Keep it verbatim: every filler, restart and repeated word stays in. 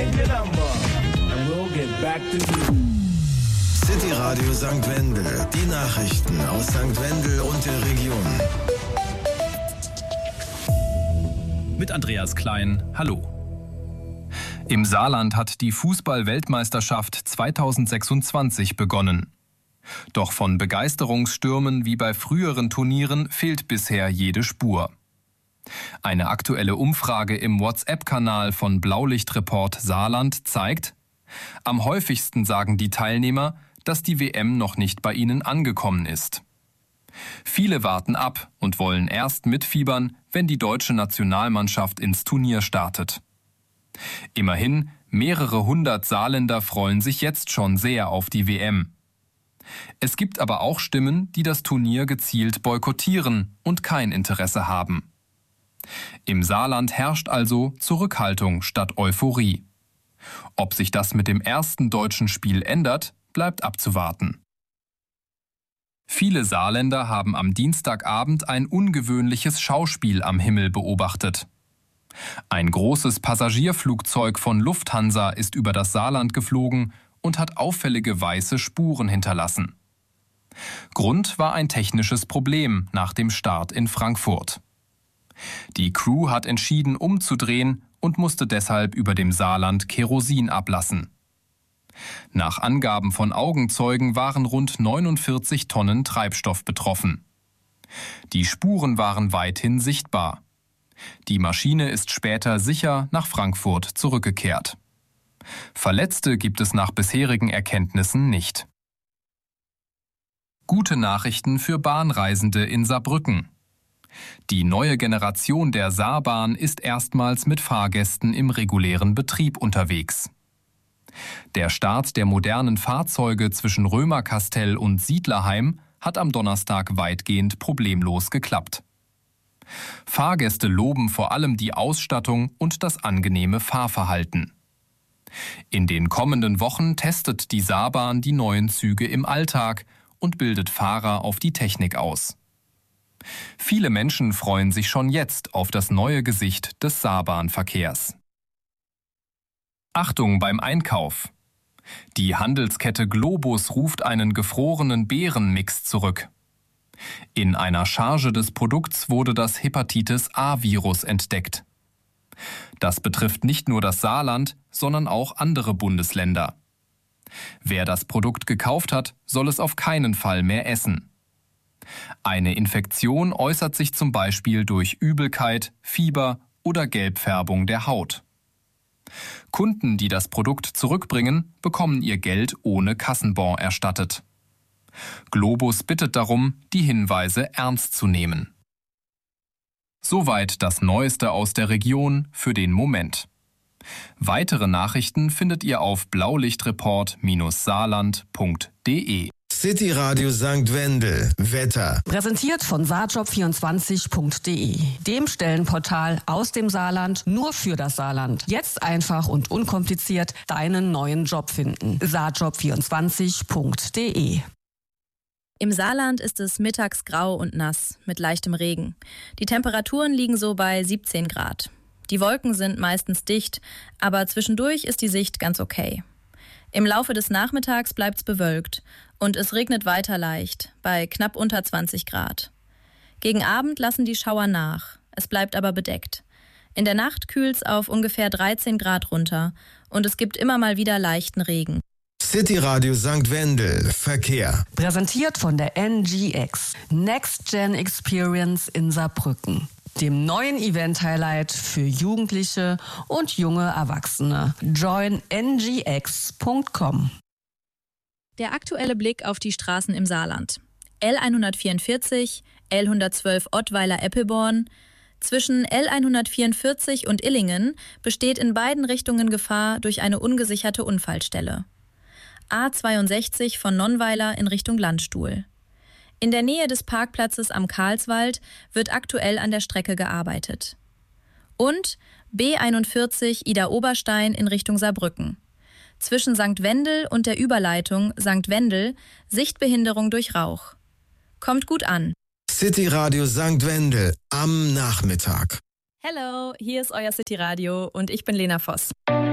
City Radio Sankt Wendel. Die Nachrichten aus Sankt Wendel und der Region. Mit Andreas Klein, hallo. Im Saarland hat die Fußball-Weltmeisterschaft zweitausendsechsundzwanzig begonnen. Doch von Begeisterungsstürmen wie bei früheren Turnieren fehlt bisher jede Spur. Eine aktuelle Umfrage im WhatsApp-Kanal von Blaulichtreport Saarland zeigt, am häufigsten sagen die Teilnehmer, dass die W M noch nicht bei ihnen angekommen ist. Viele warten ab und wollen erst mitfiebern, wenn die deutsche Nationalmannschaft ins Turnier startet. Immerhin, mehrere hundert Saarländer freuen sich jetzt schon sehr auf die W M. Es gibt aber auch Stimmen, die das Turnier gezielt boykottieren und kein Interesse haben. Im Saarland herrscht also Zurückhaltung statt Euphorie. Ob sich das mit dem ersten deutschen Spiel ändert, bleibt abzuwarten. Viele Saarländer haben am Dienstagabend ein ungewöhnliches Schauspiel am Himmel beobachtet. Ein großes Passagierflugzeug von Lufthansa ist über das Saarland geflogen und hat auffällige weiße Spuren hinterlassen. Grund war ein technisches Problem nach dem Start in Frankfurt. Die Crew hat entschieden, umzudrehen und musste deshalb über dem Saarland Kerosin ablassen. Nach Angaben von Augenzeugen waren rund neunundvierzig Tonnen Treibstoff betroffen. Die Spuren waren weithin sichtbar. Die Maschine ist später sicher nach Frankfurt zurückgekehrt. Verletzte gibt es nach bisherigen Erkenntnissen nicht. Gute Nachrichten für Bahnreisende in Saarbrücken. Die neue Generation der Saarbahn ist erstmals mit Fahrgästen im regulären Betrieb unterwegs. Der Start der modernen Fahrzeuge zwischen Römerkastell und Siedlerheim hat am Donnerstag weitgehend problemlos geklappt. Fahrgäste loben vor allem die Ausstattung und das angenehme Fahrverhalten. In den kommenden Wochen testet die Saarbahn die neuen Züge im Alltag und bildet Fahrer auf die Technik aus. Viele Menschen freuen sich schon jetzt auf das neue Gesicht des Saarbahnverkehrs. Achtung beim Einkauf! Die Handelskette Globus ruft einen gefrorenen Beerenmix zurück. In einer Charge des Produkts wurde das Hepatitis-A-Virus entdeckt. Das betrifft nicht nur das Saarland, sondern auch andere Bundesländer. Wer das Produkt gekauft hat, soll es auf keinen Fall mehr essen. Eine Infektion äußert sich zum Beispiel durch Übelkeit, Fieber oder Gelbfärbung der Haut. Kunden, die das Produkt zurückbringen, bekommen ihr Geld ohne Kassenbon erstattet. Globus bittet darum, die Hinweise ernst zu nehmen. Soweit das Neueste aus der Region für den Moment. Weitere Nachrichten findet ihr auf blaulichtreport saarland punkt de. City Radio Sankt Wendel. Wetter. Präsentiert von saarjob vierundzwanzig punkt de, dem Stellenportal aus dem Saarland nur für das Saarland. Jetzt einfach und unkompliziert deinen neuen Job finden. saarjob vierundzwanzig punkt de. Im Saarland ist es mittags grau und nass mit leichtem Regen. Die Temperaturen liegen so bei siebzehn Grad. Die Wolken sind meistens dicht, aber zwischendurch ist die Sicht ganz okay. Im Laufe des Nachmittags bleibt es bewölkt und es regnet weiter leicht, bei knapp unter zwanzig Grad. Gegen Abend lassen die Schauer nach, es bleibt aber bedeckt. In der Nacht kühlt es auf ungefähr dreizehn Grad runter und es gibt immer mal wieder leichten Regen. City Radio Sankt Wendel. Verkehr. Präsentiert von der N G X, Next Gen Experience in Saarbrücken, dem neuen Event-Highlight für Jugendliche und junge Erwachsene. join n g x punkt com. Der aktuelle Blick auf die Straßen im Saarland. L hundertvierundvierzig, L hundertzwölf Ottweiler-Eppelborn. Zwischen L hundertvierundvierzig und Illingen besteht in beiden Richtungen Gefahr durch eine ungesicherte Unfallstelle. A zweiundsechzig von Nonnweiler in Richtung Landstuhl. In der Nähe des Parkplatzes am Karlswald wird aktuell an der Strecke gearbeitet. Und B einundvierzig Ida-Oberstein in Richtung Saarbrücken. Zwischen Sankt Wendel und der Überleitung Sankt Wendel Sichtbehinderung durch Rauch. Kommt gut an. City Radio Sankt Wendel am Nachmittag. Hello, hier ist euer City Radio und ich bin Lena Voss.